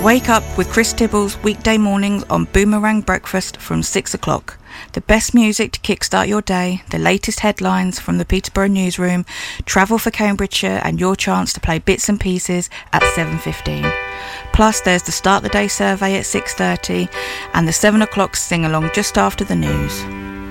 Wake up with Chris Tibbles weekday mornings on Boomerang Breakfast from 6 o'clock. The best music to kickstart your day, the latest headlines from the Peterborough newsroom, travel for Cambridgeshire and your chance to play bits and pieces at 7:15. Plus there's the Start the Day survey at 6:30 and the 7 o'clock sing-along just after the news.